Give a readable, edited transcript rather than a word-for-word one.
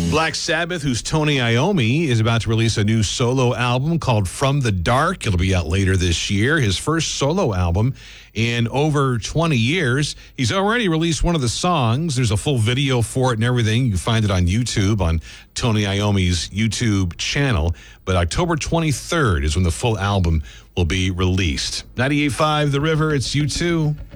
Black Sabbath, who's Tony Iommi, is about to release a new solo album called From the Dark. It'll be out later this year. His first solo album in over 20 years. He's already released one of the songs. There's a full video for it and everything. You can find it on YouTube, on Tony Iommi's YouTube channel. But October 23rd is when the full album will be released. 98.5 The River, it's U2.